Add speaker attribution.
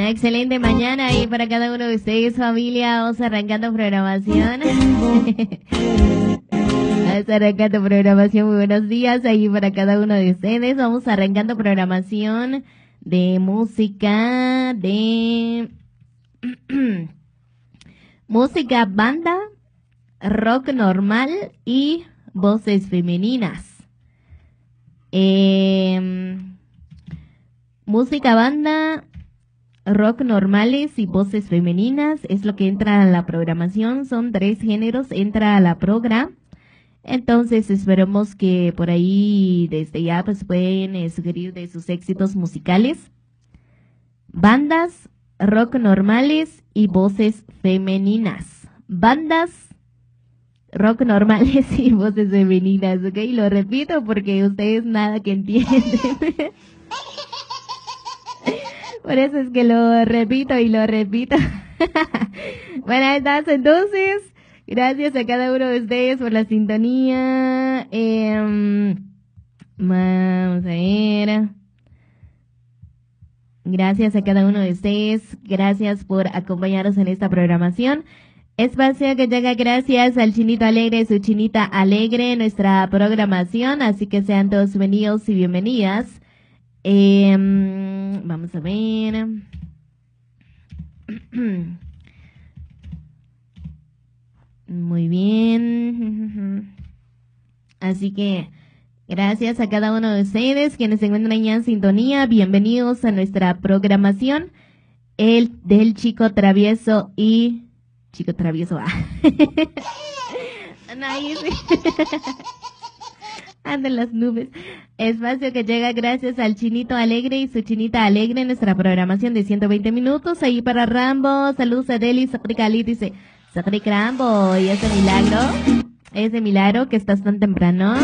Speaker 1: Una excelente mañana ahí para cada uno de ustedes, familia. Vamos arrancando programación. Vamos arrancando programación. Muy buenos días ahí para cada uno de ustedes. Vamos arrancando programación de música, de música banda, rock normal y voces femeninas. Música banda, rock normales y voces femeninas es lo que entra a la programación. Son 3 géneros, entra a la programa. Entonces esperemos que por ahí desde ya pues pueden sugerir de sus éxitos musicales. Bandas, rock normales y voces femeninas. Bandas, rock normales y voces femeninas, ¿ok? Lo repito porque ustedes nada que entienden. Por eso es que lo repito y lo repito. Bueno, estás entonces. Gracias a cada uno de ustedes por la sintonía. Vamos a ver. Gracias a cada uno de ustedes. Gracias por acompañarnos en esta programación. Espacio que llega gracias al Chinito Alegre, su Chinita Alegre, nuestra programación. Así que sean todos bienvenidos y bienvenidas. Vamos a ver. Muy bien. Así que gracias a cada uno de ustedes quienes se encuentran ya en sintonía. Bienvenidos a nuestra programación. El del Chico Travieso y Chico Travieso. Anda en las nubes. Espacio que llega gracias al Chinito Alegre y su Chinita Alegre, nuestra programación de 120 minutos. Ahí para Rambo, saludos a Deli, Sacri dice, Sacri Rambo, y ese milagro que estás tan temprano.